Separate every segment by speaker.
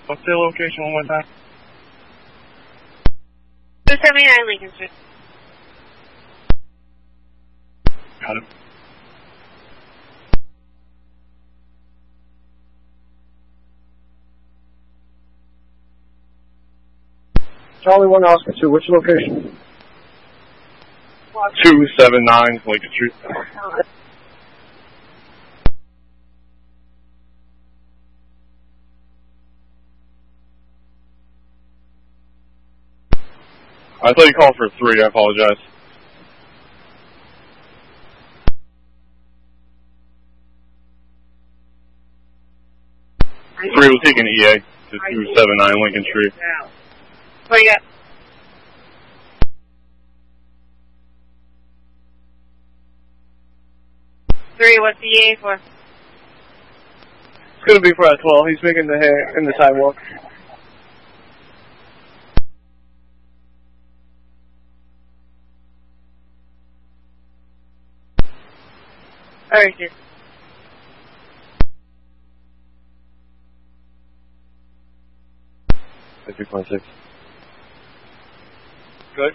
Speaker 1: What's their location one more time?
Speaker 2: 279 Lincoln Street.
Speaker 1: Got it.
Speaker 3: Charlie 1 Oscar 2, which location?
Speaker 1: 279 Lincoln Street. I thought you called for 3, I apologize. 3 was taking EA to 279 Lincoln Street.
Speaker 2: What do you got? Three, what's the EA for?
Speaker 3: It's going to be for at 12. He's making the hair in the sidewalk.
Speaker 2: Alright, dude.
Speaker 1: At 2.6.
Speaker 3: Good.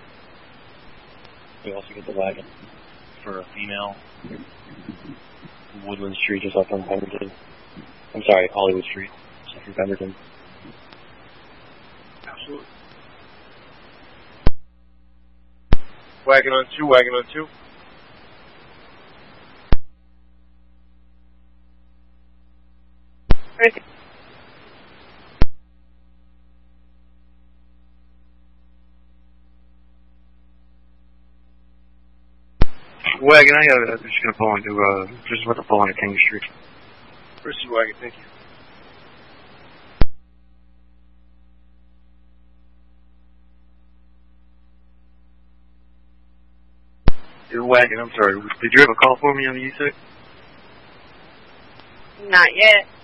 Speaker 1: We also get the wagon for a female. Woodland Street, just off from Pemberton. I'm sorry, Hollywood Street, just off from Pemberton.
Speaker 3: Absolutely. Wagon on 2, wagon on 2.
Speaker 2: Alright.
Speaker 1: Wagon, I got it. I'm just gonna pull into, just about to pull into King Street.
Speaker 3: Proceed, wagon, thank you.
Speaker 1: Your wagon, I'm sorry. Did you have a call for me on the E6?
Speaker 2: Not yet.